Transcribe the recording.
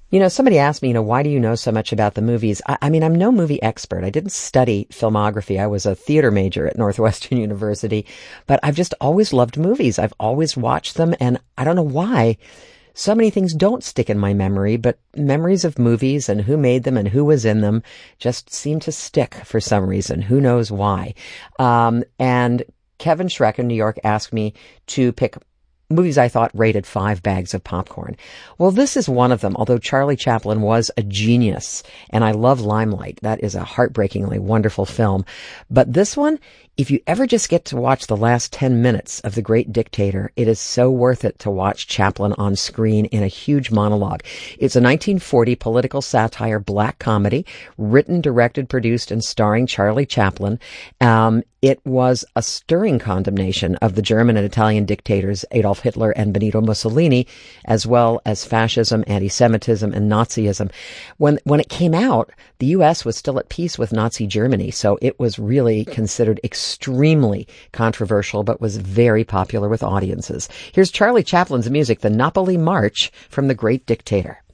Somebody asked me, why do you know so much about the movies? I mean, I'm no movie expert. I didn't study filmography. I was a theater major at Northwestern University, but I've just always loved movies. I've always watched them, and I don't know why so many things don't stick in my memory, but memories of movies and who made them and who was in them just seem to stick for some reason. Who knows why? And Kevin Schreck in New York asked me to pick movies I thought rated 5 bags of popcorn. Well, this is one of them, although Charlie Chaplin was a genius, and I love Limelight. That is a heartbreakingly wonderful film. But this one, if you ever just get to watch the last 10 minutes of The Great Dictator, it is so worth it to watch Chaplin on screen in a huge monologue. It's a 1940 political satire black comedy, written, directed, produced, and starring Charlie Chaplin. It was a stirring condemnation of the German and Italian dictators Adolf Hitler and Benito Mussolini, as well as fascism, anti-Semitism, and Nazism. When it came out, the U.S. was still at peace with Nazi Germany, so it was really considered extremely controversial, but was very popular with audiences. Here's Charlie Chaplin's music, the Napoli March from The Great Dictator.